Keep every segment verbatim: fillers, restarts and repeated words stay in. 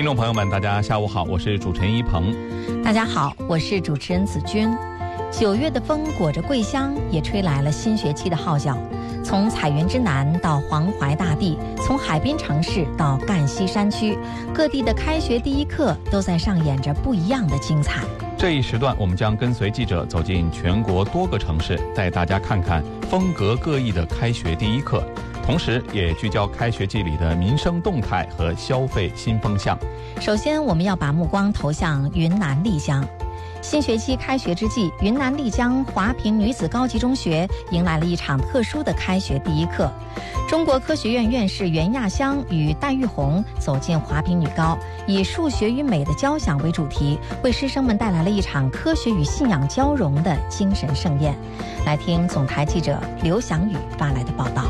听众朋友们，大家下午好，我是主持人一鹏。 大家好，我是主持人子君。九月的风裹着桂香，也吹来了新学期的号角。从彩云之南到黄淮大地，从海滨城市到赣西山区，各地的开学第一课都在上演着不一样的精彩。 这一时段，我们将跟随记者走进全国多个城市，带大家看看风格各异的开学第一课，同时也聚焦开学季里的民生动态和消费新风向。 首先，我们要把目光投向云南丽江。新学期开学之际，云南丽江华坪女子高级中学迎来了一场特殊的开学第一课。中国科学院院士袁亚香与戴玉红走进华坪女高，以数学与美的交响为主题，为师生们带来了一场科学与信仰交融的精神盛宴。来听总台记者刘翔宇发来的报道。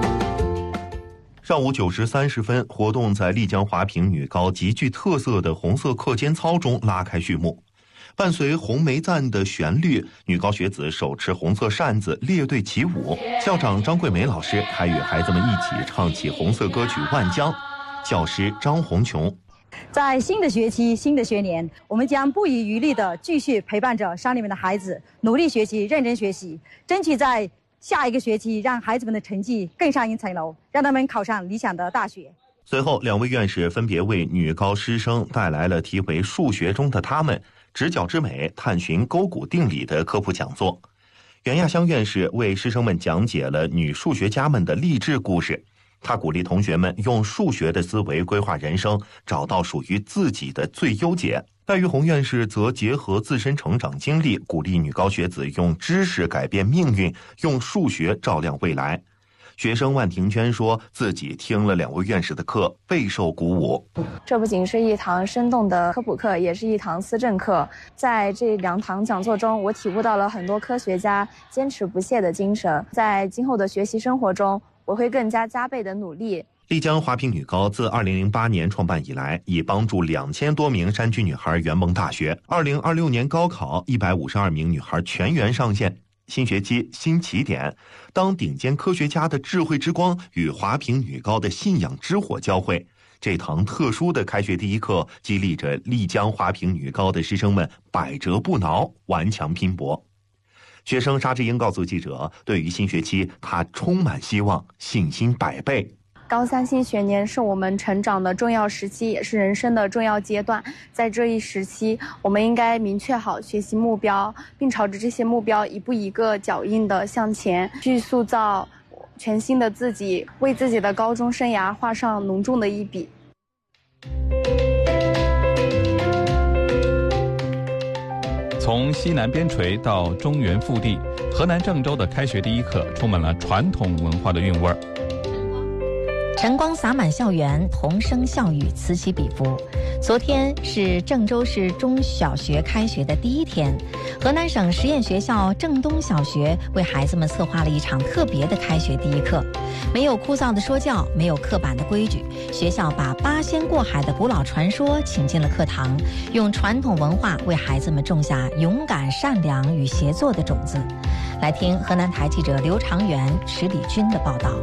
上午九时三十分，活动在丽江华坪女高极具特色的红色课间操中拉开序幕。伴随红梅赞的旋律，女高学子手持红色扇子列队起舞，校长张桂梅老师还与孩子们一起唱起红色歌曲《万江》。教师张红琼： 在新的学期、新的学年，我们将不遗余力地继续陪伴着山里面的孩子，努力学习，认真学习，争取在下一个学期让孩子们的成绩更上一层楼，让他们考上理想的大学。 随后，两位院士分别为女高师生带来了题为《数学中的他们》直角之美探寻勾股定理的科普讲座。袁亚香院士为师生们讲解了女数学家们的励志故事，他鼓励同学们用数学的思维规划人生，找到属于自己的最优解。戴玉红院士则结合自身成长经历，鼓励女高学子用知识改变命运，用数学照亮未来。学生万庭娟说自己听了两位院士的课，备受鼓舞。 这不仅是一堂生动的科普课，也是一堂思政课。在这两堂讲座中，我体悟到了很多科学家坚持不懈的精神。在今后的学习生活中，我会更加加倍的努力。 丽江华坪女高自二零零八年创办以来，已帮助两千多名山区女孩圆梦大学。二零二六年高考，一百五十二名女孩全员上线。新学期新起点，当顶尖科学家的智慧之光与华坪女高的信仰之火交汇，这堂特殊的开学第一课激励着丽江华坪女高的师生们百折不挠，顽强拼搏。学生沙志英告诉记者，对于新学期他充满希望，信心百倍。 高三新学年是我们成长的重要时期，也是人生的重要阶段。在这一时期，我们应该明确好学习目标，并朝着这些目标一步一个脚印的向前，去塑造全新的自己，为自己的高中生涯画上浓重的一笔。 从西南边陲到中原腹地，河南郑州的开学第一课充满了传统文化的韵味儿。 晨光洒满校园，童声笑语此起彼伏。昨天是郑州市中小学开学的第一天，河南省实验学校郑东小学为孩子们策划了一场特别的开学第一课。没有枯燥的说教，没有刻板的规矩，学校把八仙过海的古老传说请进了课堂，用传统文化为孩子们种下勇敢、善良与协作的种子。来听河南台记者刘长元、池礼军的报道。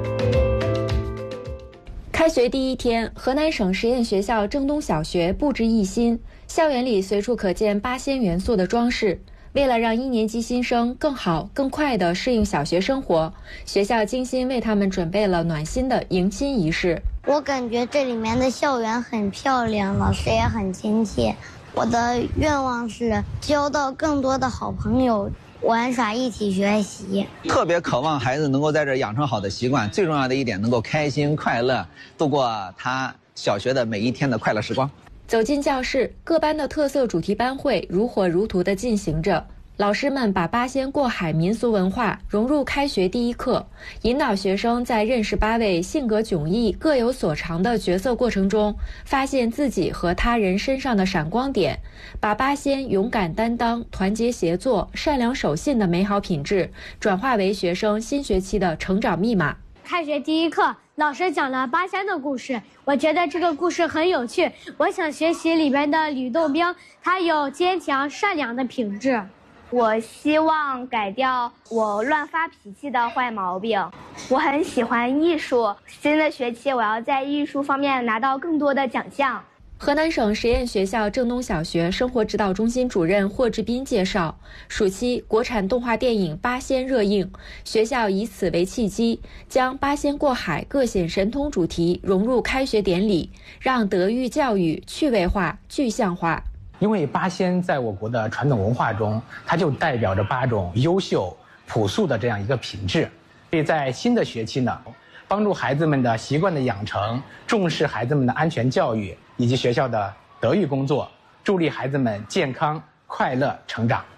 开学第一天，河南省实验学校郑东小学布置一新，校园里随处可见八仙元素的装饰。为了让一年级新生更好、更快地适应小学生活，学校精心为他们准备了暖心的迎新仪式。 我感觉这里面的校园很漂亮，老师也很亲切。我的愿望是交到更多的好朋友，玩耍，一起学习。 特别渴望孩子能够在这养成好的习惯，最重要的一点能够开心快乐度过他小学的每一天的快乐时光。 走进教室，各班的特色主题班会如火如荼地进行着。老师们把八仙过海民俗文化融入开学第一课，引导学生在认识八位性格迥异、各有所长的角色过程中，发现自己和他人身上的闪光点，把八仙勇敢担当、团结协作、善良守信的美好品质转化为学生新学期的成长密码。 开学第一课，老师讲了八仙的故事，我觉得这个故事很有趣，我想学习里边的吕洞宾，他有坚强善良的品质。 我希望改掉我乱发脾气的坏毛病。我很喜欢艺术，新的学期我要在艺术方面拿到更多的奖项。 河南省实验学校郑东小学生活指导中心主任霍志斌介绍，暑期国产动画电影《八仙》热映，学校以此为契机，将八仙过海各显神通主题融入开学典礼，让德育教育趣味化、具象化。 因为八仙在我国的传统文化中，它就代表着八种优秀、朴素的这样一个品质。所以在新的学期呢，帮助孩子们的习惯的养成，重视孩子们的安全教育以及学校的德育工作，助力孩子们健康快乐成长。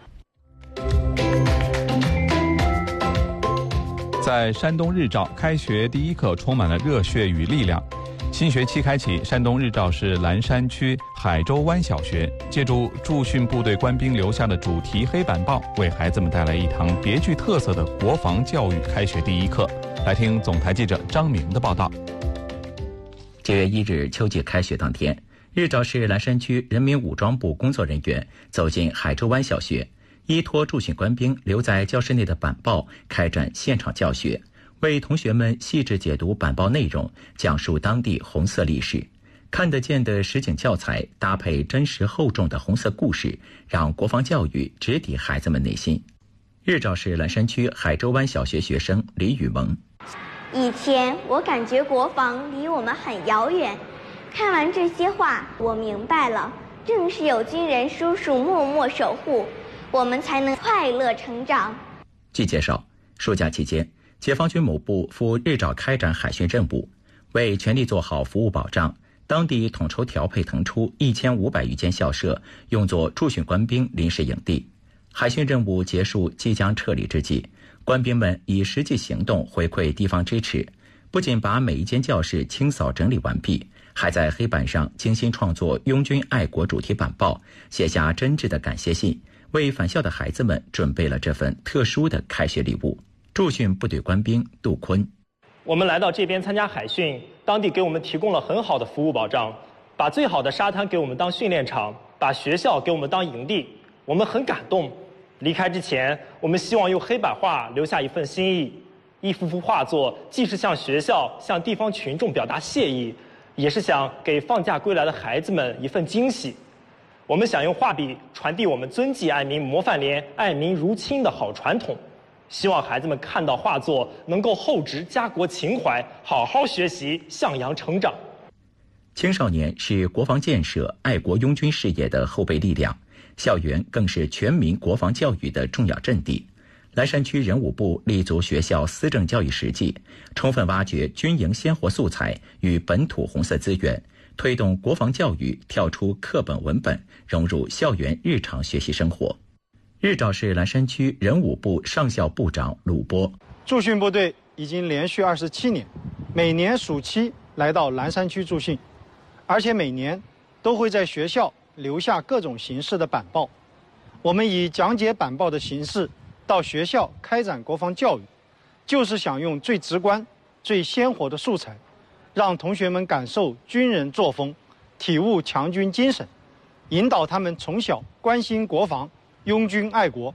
在山东日照，开学第一课充满了热血与力量。新学期开启，山东日照市蓝山区海州湾小学借助驻训部队官兵留下的主题黑板报，为孩子们带来一堂别具特色的国防教育开学第一课。来听总台记者张明的报道。 九月一日秋季开学当天，日照市蓝山区人民武装部工作人员走进海州湾小学，依托驻训官兵留在教室内的板报，开展现场教学，为同学们细致解读板报内容，讲述当地红色历史。看得见的实景教材搭配真实厚重的红色故事，让国防教育直抵孩子们内心。日照市蓝山区海州湾小学学生李雨萌， 以前我感觉国防离我们很遥远，看完这些话，我明白了，正是有军人叔叔默默守护，我们才能快乐成长。 据介绍，暑假期间，解放军某部赴日照开展海训任务，为全力做好服务保障，当地统筹调配腾出一千五百余间校舍，用作驻训官兵临时营地。海训任务结束即将撤离之际，官兵们以实际行动回馈地方支持，不仅把每一间教室清扫整理完毕，还在黑板上精心创作拥军爱国主题板报，写下真挚的感谢信，为返校的孩子们准备了这份特殊的开学礼物。驻训部队官兵杜坤， 我们来到这边参加海训，当地给我们提供了很好的服务保障，把最好的沙滩给我们当训练场，把学校给我们当营地，我们很感动。离开之前，我们希望用黑板画留下一份心意，一幅幅画作既是向学校、向地方群众表达谢意，也是想给放假归来的孩子们一份惊喜。我们想用画笔传递我们遵纪爱民、模范连、爱民如亲的好传统，希望孩子们看到画作能够厚植家国情怀，好好学习，向阳成长。 青少年是国防建设、爱国拥军事业的后备力量，校园更是全民国防教育的重要阵地。蓝山区人武部立足学校思政教育实际，充分挖掘军营鲜活素材与本土红色资源，推动国防教育跳出课本文本，融入校园日常学习生活。日照市蓝山区人武部上校部长鲁波， 驻训部队已经连续二十七年，每年暑期来到蓝山区驻训，而且每年都会在学校留下各种形式的板报。我们以讲解板报的形式到学校开展国防教育，就是想用最直观、最鲜活的素材，让同学们感受军人作风，体悟强军精神，引导他们从小关心国防，拥军爱国。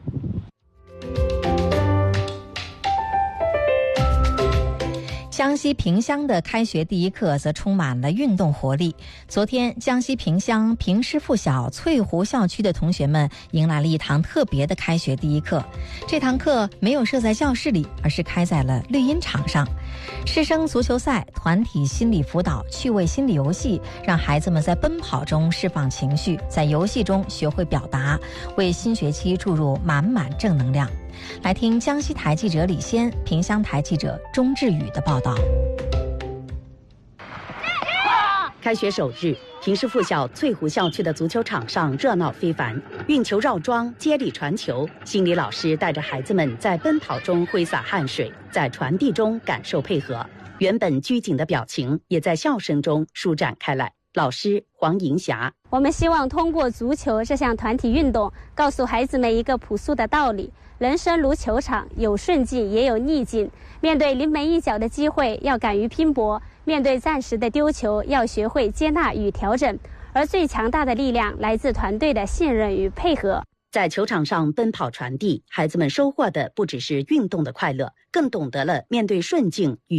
江西萍乡的开学第一课则充满了运动活力。昨天，江西萍乡萍师附小翠湖校区的同学们迎来了一堂特别的开学第一课。这堂课没有设在教室里，而是开在了绿茵场上。师生足球赛、团体心理辅导、趣味心理游戏，让孩子们在奔跑中释放情绪，在游戏中学会表达，为新学期注入满满正能量。来听江西台记者李先、萍乡台记者钟志宇的报道。 开学首日，萍师附小翠湖校区的足球场上热闹非凡，运球绕桩、接力传球，心理老师带着孩子们在奔跑中挥洒汗水，在传递中感受配合。原本拘谨的表情也在笑声中舒展开来。老师黄银霞， 我们希望通过足球这项团体运动，告诉孩子们一个朴素的道理：人生如球场，有顺境也有逆境。面对临门一脚的机会，要敢于拼搏；面对暂时的丢球，要学会接纳与调整。而最强大的力量来自团队的信任与配合。 在球场上奔跑传递，孩子们收获的不只是运动的快乐，更懂得了面对顺境与